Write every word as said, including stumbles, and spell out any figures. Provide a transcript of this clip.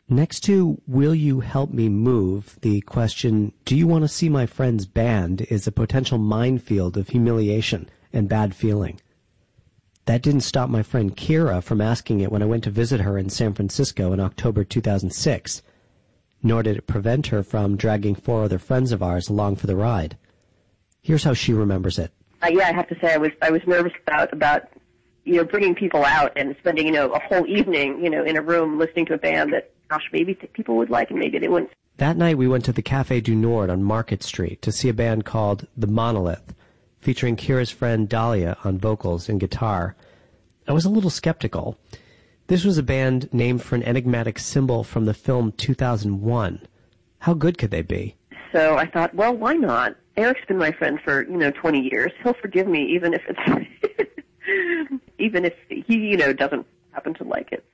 Next to "Will you help me move?", the question, "Do you want to see my friend's band?" is a potential minefield of humiliation and bad feeling. That didn't stop my friend Kira from asking it when I went to visit her in San Francisco in October two thousand six, nor did it prevent her from dragging four other friends of ours along for the ride. Here's how she remembers it. Uh, yeah, I have to say I was I was nervous about about you know bringing people out and spending you know a whole evening you know in a room listening to a band that gosh maybe th- people would like and maybe they wouldn't. That night we went to the Café du Nord on Market Street to see a band called The Monolith, featuring Kira's friend Dahlia on vocals and guitar. I was a little skeptical. This was a band named for an enigmatic symbol from the film two thousand one. How good could they be? So I thought, well, why not? Eric's been my friend for, you know, twenty years. He'll forgive me even if it's, even if he, you know, doesn't happen to like it.